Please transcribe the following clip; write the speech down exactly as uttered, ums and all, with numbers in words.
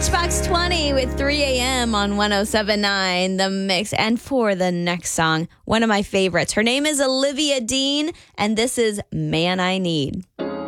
Matchbox twenty with three a.m. on one oh seven point nine The Mix. And for the next song, one of my favorites. Her name is Olivia Dean, and this is Man I Need.